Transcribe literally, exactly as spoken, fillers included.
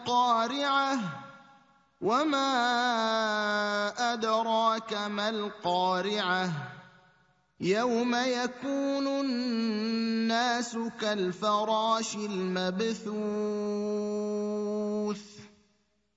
القارعة وما أدراك ما القارعة يوم يكون الناس كالفراش المبثوث